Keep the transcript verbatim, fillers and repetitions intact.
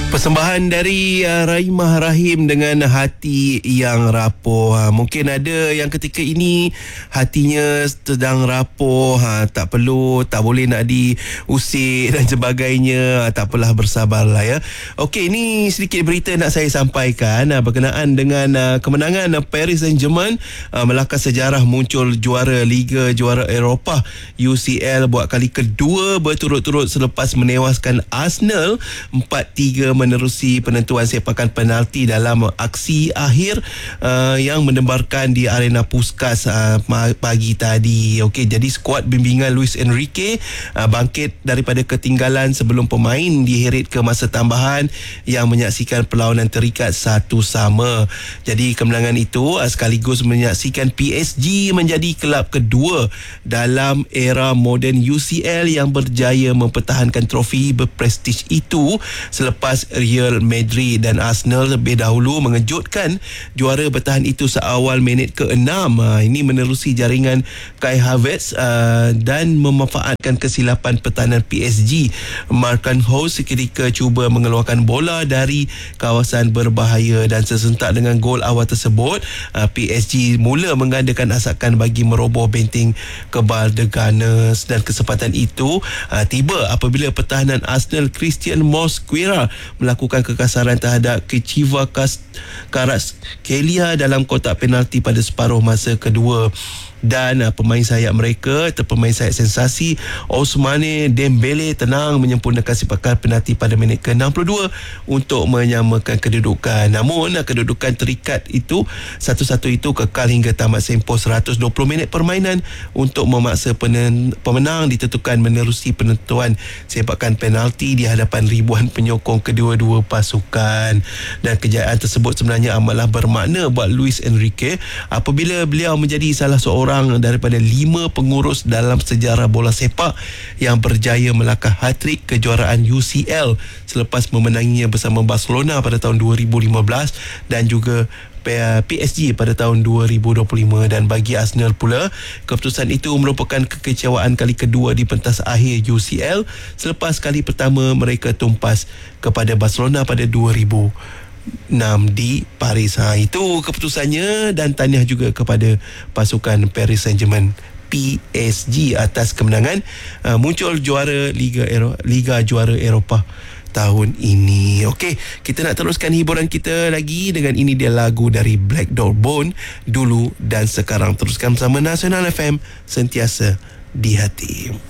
Persembahan dari uh, Rahimah Rahim dengan Hati Yang Rapuh. Ha, mungkin ada yang ketika ini hatinya sedang rapuh, ha, tak perlu, tak boleh nak diusik dan sebagainya. Ha, tak apalah, bersabarlah ya. Okey, ini sedikit berita nak saya sampaikan ha, berkenaan dengan uh, kemenangan uh, Paris Saint-Germain uh, melakar sejarah muncul juara Liga Juara Eropah U C L buat kali kedua berturut-turut selepas menewaskan Arsenal empat tiga menerusi penentuan sepakan penalti dalam aksi akhir uh, yang mendembarkan di Arena Puskas uh, pagi tadi. Okey, jadi skuad bimbingan Luis Enrique uh, bangkit daripada ketinggalan sebelum pemain diheret ke masa tambahan yang menyaksikan perlawanan terikat satu sama. Jadi kemenangan itu uh, sekaligus menyaksikan P S G menjadi kelab kedua dalam era moden U C L yang berjaya mempertahankan trofi berprestij itu selepas Real Madrid dan Arsenal lebih dahulu mengejutkan juara bertahan itu seawal minit ke enam. Ha, ini menerusi jaringan Kai Havertz uh, dan memanfaatkan kesilapan pertahanan P S G Marquinhos ketika cuba mengeluarkan bola dari kawasan berbahaya, dan sesentak dengan gol awal tersebut uh, P S G mula menggandakan asakan bagi meroboh benteng kebal The Gunners, dan kesempatan itu uh, tiba apabila pertahanan Arsenal Christian Mosquera melakukan kekasaran terhadap Kechiva Kvaratskhelia dalam kotak penalti pada separuh masa kedua. Dan uh, pemain sayap mereka atau pemain sayap sensasi Ousmane Dembele tenang menyempurnakan sepakan penalti pada minit ke enam puluh dua untuk menyamakan kedudukan. Namun uh, kedudukan terikat itu satu-satu itu kekal hingga tamat tempoh seratus dua puluh minit permainan untuk memaksa penen- pemenang ditentukan menerusi penentuan sepakan penalti di hadapan ribuan penyokong kedua-dua pasukan. Dan kejayaan tersebut sebenarnya amatlah bermakna buat Luis Enrique apabila beliau menjadi salah seorang daripada lima pengurus dalam sejarah bola sepak yang berjaya melakar hat-trick kejuaraan U C L selepas memenanginya bersama Barcelona pada tahun dua ribu lima belas dan juga P S G pada tahun dua ribu dua puluh lima. Dan bagi Arsenal pula, keputusan itu merupakan kekecewaan kali kedua di pentas akhir U C L selepas kali pertama mereka tumpas kepada Barcelona pada dua ribu enam di Paris. Ha, itu keputusannya, dan tahniah juga kepada pasukan Paris Saint-Germain P S G atas kemenangan uh, muncul juara Liga Ero- Liga Juara Eropah tahun ini. Okey, kita nak teruskan hiburan kita lagi dengan ini dia lagu dari Black Dog Bone, Dulu dan Sekarang. Teruskan bersama Nasional F M, sentiasa di hati.